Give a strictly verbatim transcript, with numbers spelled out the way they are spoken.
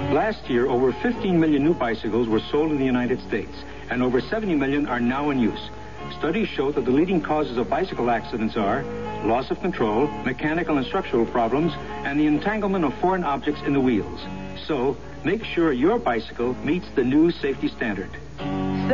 Last year, over fifteen million new bicycles were sold in the United States, and over seventy million are now in use. Studies show that the leading causes of bicycle accidents are loss of control, mechanical and structural problems, and the entanglement of foreign objects in the wheels. So, make sure your bicycle meets the new safety standard.